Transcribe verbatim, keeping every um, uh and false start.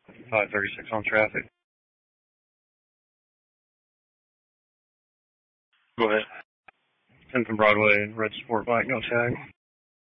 five thirty-six on traffic. Go ahead. tenth and Broadway, red sport bike, no tag.